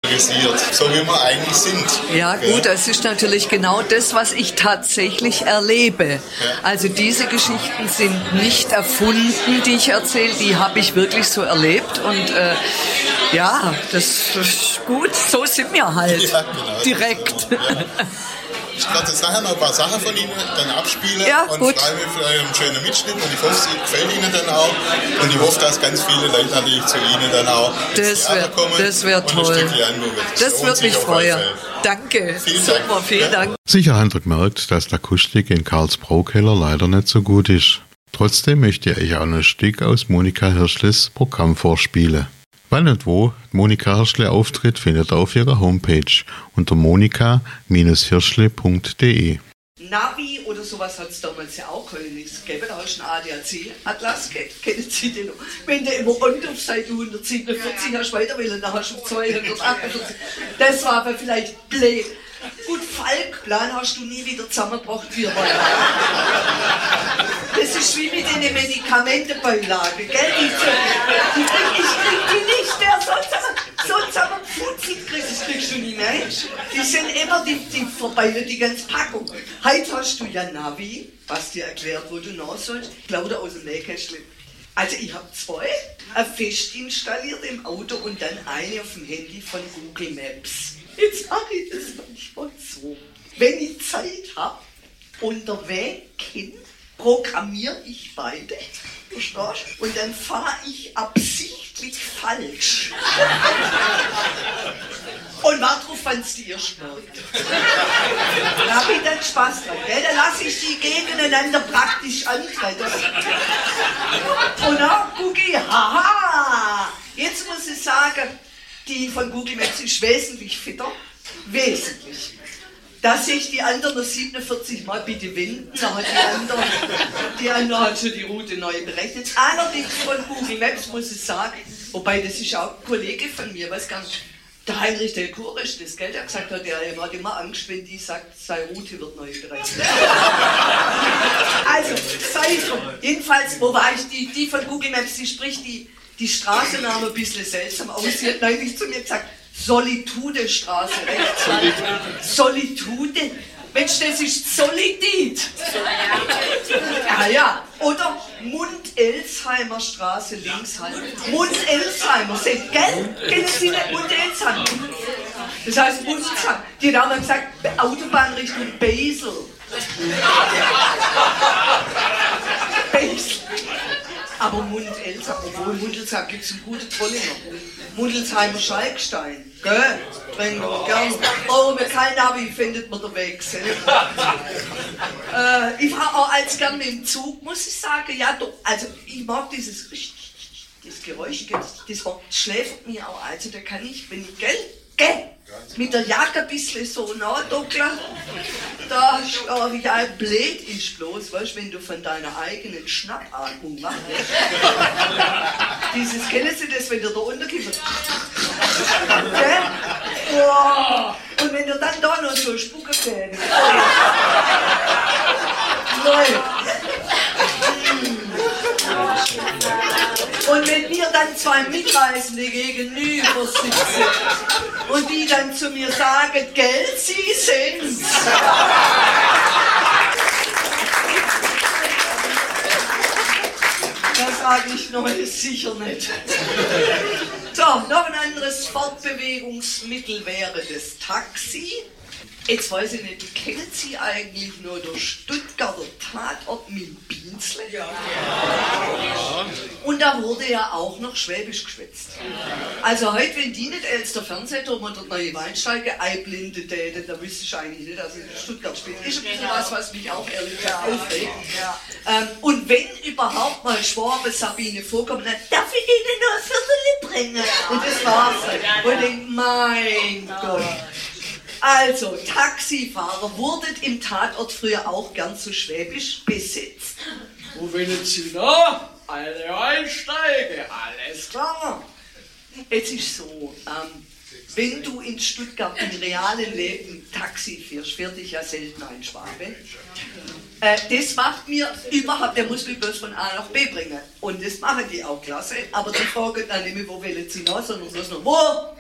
frisiert, so wie wir eigentlich sind. Ja gut, das ist natürlich genau das, was ich tatsächlich erlebe. Also diese Geschichten sind nicht erfunden, die ich erzähle, die habe ich wirklich so erlebt und ja, das ist gut, so sind wir halt, ja, genau, direkt. So, ja. Ich werde jetzt nachher noch ein paar Sachen von Ihnen dann abspielen und freue mich für einen schönen Mitschnitt und ich hoffe, es gefällt Ihnen dann auch und ich hoffe, dass ganz viele Leute natürlich zu Ihnen dann auch kommen. Das wäre toll. Das würde mich freuen. Danke. Super, vielen Dank. Sicher habt ihr gemerkt, dass der Akustik in Karls Braukeller leider nicht so gut ist. Trotzdem möchte ich euch auch ein Stück aus Monika Hirschles Programm vorspielen. Wann und wo Monika Hirschle auftritt, findet ihr auf ihrer Homepage unter monika-hirschle.de. Navi oder sowas hat es damals ja auch gegeben. Da hast du einen ADAC-Atlas, kennen Sie den noch? Wenn du immer unten auf Seite 147 hast weiter wollen, dann hast du auf 248. Das war aber vielleicht blöd. Gut, Falkplan hast du nie wieder zusammengebracht wie heute. Das ist wie mit den Medikamentenbeilagen, gell? Ich krieg die nicht, der so zusammenfutzig kriegst, das kriegst du nie mehr. Die sind immer, die verbeiden die ganze Packung. Heute hast du ja Navi, was dir erklärt, wo du nach sollst. Ich glaube, aus dem Nähkästchen. Also ich habe 2, eine fest installiert im Auto und dann eine auf dem Handy von Google Maps. Jetzt mache ich das manchmal so. Wenn ich Zeit habe, unterwegs hin, programmiere ich beide, verstehst du? Und dann fahre ich absichtlich falsch. Und warte drauf, wenn es dir schmeckt. Da habe ich dann Spaß dran, gell? Dann lasse ich die gegeneinander praktisch antreten. Und dann gucke ich, haha! Jetzt muss ich sagen, die von Google Maps ist wesentlich fitter. Wesentlich. Da sehe ich die anderen noch 47 Mal bitte wenden, dann hat die andere hat schon die Route neu berechnet. Allerdings von Google Maps muss ich sagen, wobei das ist auch ein Kollege von mir, weiß gar nicht, der Heinrich Delcourt ist das, gell, der gesagt hat, der hat immer Angst, wenn die sagt, seine Route wird neu berechnet. Also, sei es drum. Jedenfalls, wo war ich, die von Google Maps, die spricht die Straßenname ein bisschen seltsam aus. Sie hat neulich zu mir gesagt, Solitude-Straße, rechts. Solitude? Mensch, das ist Solidit. Ja. Oder Mund-Elsheimer Straße, links halt. Mund-Elsheimer, seht, gell? Kennen Sie nicht Mund-Elsheimer? Das heißt Mund-Elsheimer. Die haben dann gesagt, Autobahn Richtung Basel. Basel. Aber Mund-Elsheimer, obwohl Mundelsheim gibt es einen guten Trollinger. Mundelsheimer Schalkstein, gell? Trinken wir gern. Brauchen wir kein Navi, findet man den Weg selber. Ich fahre auch als gern mit dem Zug, muss ich sagen. Ja, doch, also ich mag dieses Geräusch, das schläft mir auch. Also da kann ich, wenn ich, gell? Mit der Jacke ein bisschen so nachduckeln, da habe ich ein Blöd ist bloß, weißt, wenn du von deiner eigenen Schnappatmung machst. Dieses, kennen Sie das, wenn du da runterkippst? Wow. Und wenn du dann da noch so spucken kannst. Und wenn mir dann 2 Mitreisende gegenüber sitzen und die dann zu mir sagen, gell, Sie sind's. Da sage ich, nein, sicher nicht. So, noch ein anderes Fortbewegungsmittel wäre das Taxi. Jetzt weiß ich nicht, kennen Sie eigentlich nur den Stuttgarter Tatort mit Bienzle? Ja. Und da wurde ja auch noch Schwäbisch geschwätzt. Also heute, wenn die nicht als der Fernsehturm oder der neue Weinsteiger einblinde täten, da wüsste ich eigentlich nicht, dass ich in Stuttgart spiele. Ist ein bisschen was mich auch ehrlich gesagt aufregt. Ja. Und wenn überhaupt mal Schwabe Sabine vorkommt, dann darf ich Ihnen nur ein Viertel bringen. Und das war's. Und ich denke, mein Gott. Also, Taxifahrer wurden im Tatort früher auch gern zu Schwäbisch besetzt. Wo wollen Sie noch? Alle einsteigen, alles klar. Es ist so, wenn du in Stuttgart im realen Leben Taxi fährst, fährt dich ja selten ein Schwabe. Das macht mir überhaupt, der muss mich bloß von A nach B bringen. Und das machen die auch klasse, aber die fragen dann nicht mehr, wo wollen Sie noch, sondern bloß noch, wo?